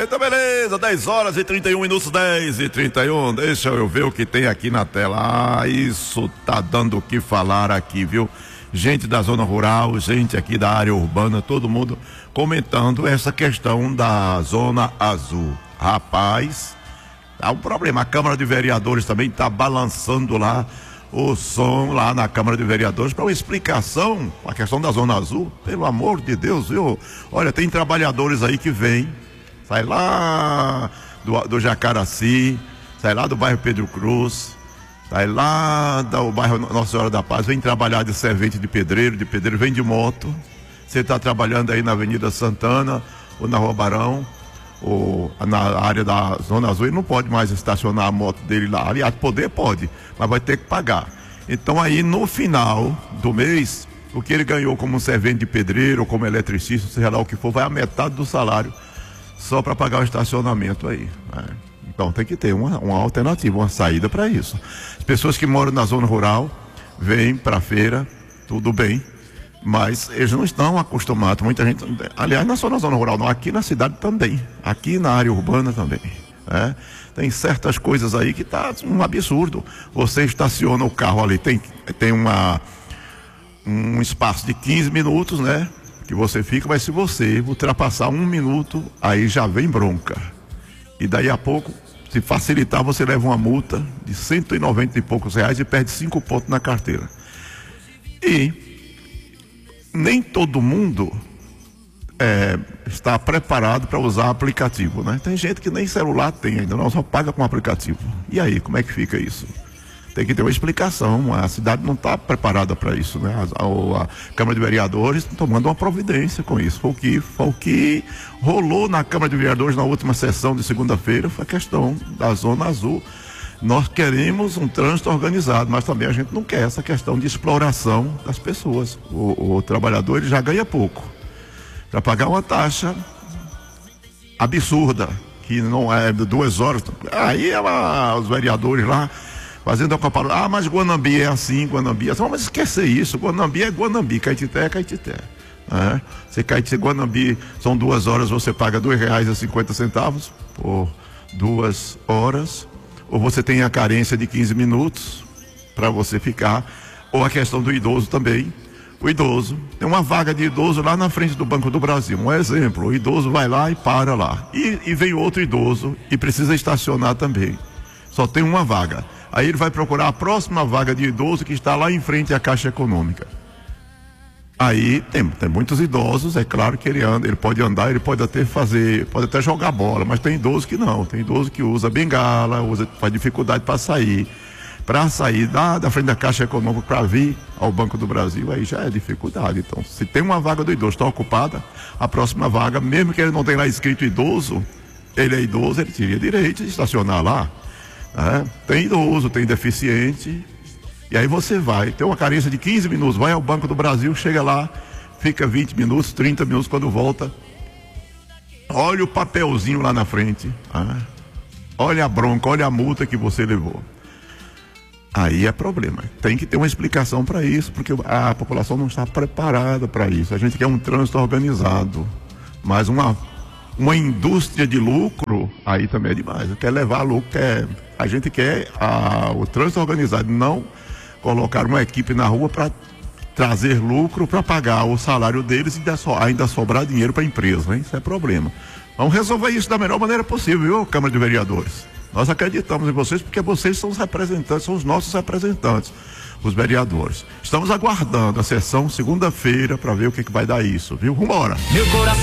Eita, beleza, 10 horas e 31 minutos, 10 e 31. Deixa eu ver o que tem aqui na tela. Ah, isso tá dando o que falar aqui, viu? Gente da zona rural, gente aqui da área urbana, todo mundo comentando essa questão da zona azul. Rapaz, há um problema. A Câmara de Vereadores também tá balançando lá o som lá na Câmara de Vereadores para uma explicação a questão da zona azul. Pelo amor de Deus, viu? Olha, tem trabalhadores aí que vêm, sai lá do Jacaraci, sai lá do bairro Pedro Cruz, sai lá do bairro Nossa Senhora da Paz, vem trabalhar de servente de pedreiro vem de moto. Você está trabalhando aí na Avenida Santana ou na Rua Barão, ou na área da Zona Azul, ele não pode mais estacionar a moto dele lá. Aliás, poder pode, mas vai ter que pagar. Então aí no final do mês, o que ele ganhou como servente de pedreiro ou como eletricista, seja lá o que for, vai a metade do salário só para pagar o estacionamento aí, né? Então tem que ter uma alternativa, uma saída para isso. As pessoas que moram na zona rural vêm para a feira, tudo bem, mas eles não estão acostumados. Muita gente, aliás, não é só na zona rural, não, aqui na cidade também, aqui na área urbana também, né? Tem certas coisas aí que tá um absurdo. Você estaciona o carro ali, tem um espaço de 15 minutos, né? Que você fica, mas se você ultrapassar 1 minuto, aí já vem bronca. E daí a pouco, se facilitar, você leva uma multa de 190 e poucos reais e perde 5 pontos na carteira. E nem todo mundo está preparado para usar aplicativo, né? Tem gente que nem celular tem ainda, não, só paga com aplicativo. E aí, como é que fica isso? Tem que ter uma explicação. A cidade não está preparada para isso, né? A Câmara de Vereadores tomando uma providência com isso. Foi o que rolou na Câmara de Vereadores na última sessão de segunda-feira, foi a questão da Zona Azul. Nós queremos um trânsito organizado, mas também a gente não quer essa questão de exploração das pessoas. O trabalhador, ele já ganha pouco para pagar uma taxa absurda, que não é de 2 horas. Aí os vereadores lá fazendo a comparação, mas Guanambi é assim, Guanambi é assim. Mas esquecer isso, Guanambi é Guanambi, Caetité é Caetité, né? Se Caetité, Guanambi são 2 horas, você paga R$2,50 por 2 horas, ou você tem a carência de 15 minutos para você ficar, ou a questão do idoso também. O idoso, tem uma vaga de idoso lá na frente do Banco do Brasil, um exemplo, o idoso vai lá e para lá, e vem outro idoso e precisa estacionar também, só tem uma vaga. Aí ele vai procurar a próxima vaga de idoso que está lá em frente à Caixa Econômica. Aí tem muitos idosos, é claro que ele pode andar, ele pode até jogar bola, mas tem idoso que não, tem idoso que usa bengala, faz dificuldade para sair. Para sair da frente da Caixa Econômica para vir ao Banco do Brasil, aí já é dificuldade. Então, se tem uma vaga do idoso está ocupada, a próxima vaga, mesmo que ele não tenha lá escrito idoso, ele é idoso, ele teria direito de estacionar lá. Tem idoso, tem deficiente, e aí você vai, tem uma carência de 15 minutos, vai ao Banco do Brasil, chega lá, fica 20 minutos, 30 minutos, quando volta, olha o papelzinho lá na frente, olha a bronca, olha a multa que você levou. Aí é problema, tem que ter uma explicação para isso, porque a população não está preparada para isso. A gente quer um trânsito organizado, mas uma indústria de lucro, aí também é demais. Quer levar lucro, a gente quer o trânsito organizado, não colocar uma equipe na rua para trazer lucro, para pagar o salário deles e ainda sobrar dinheiro para a empresa, né? Isso é problema. Vamos resolver isso da melhor maneira possível, viu, Câmara de Vereadores? Nós acreditamos em vocês porque vocês são os representantes, são os nossos representantes, os vereadores. Estamos aguardando a sessão segunda-feira para ver o que vai dar isso, viu? Vambora! Meu coração